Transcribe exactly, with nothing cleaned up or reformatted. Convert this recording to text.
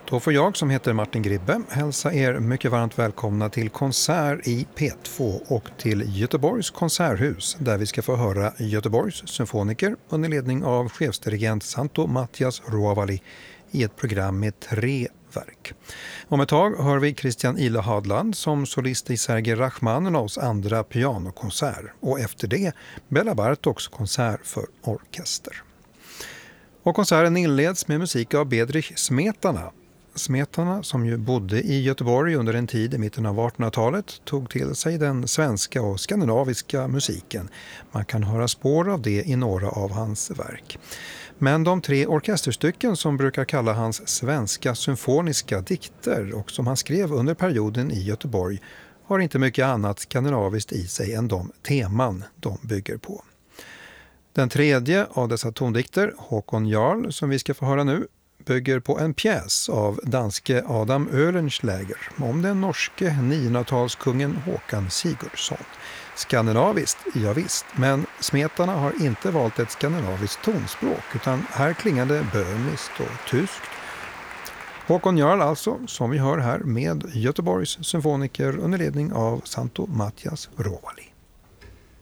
Då får jag som heter Martin Gribbe hälsa er mycket varmt välkomna till konsert i P två och till Göteborgs konserthus där vi ska få höra Göteborgs symfoniker under ledning av chefsdirigent Santo Matias Ruovali i ett program med tre verk. Om ett tag hör vi Christian Ile Hadland som solist i Sergej Rachmaninovs andra pianokonsert och efter det Bela Bartoks konsert för orkester. Och konserten inleds med musik av Bedřich Smetana. Smetana, som ju bodde i Göteborg under en tid i mitten av artonhundratalet, tog till sig den svenska och skandinaviska musiken. Man kan höra spår av det i några av hans verk. Men de tre orkesterstycken som brukar kalla hans svenska symfoniska dikter och som han skrev under perioden i Göteborg har inte mycket annat skandinaviskt i sig än de teman de bygger på. Den tredje av dessa tondikter, Håkon Jarl, som vi ska få höra nu, bygger på en pjäs av danske Adam Oehlenschläger om den norske niohundratalskungen Håkan Sigurdsson. Skandinaviskt, ja visst, men Smetana har inte valt ett skandinaviskt tonspråk utan här klingade böhmiskt och tyskt. Håkon Jarl alltså, som vi hör här med Göteborgs symfoniker under ledning av Santo Matias Ruovali.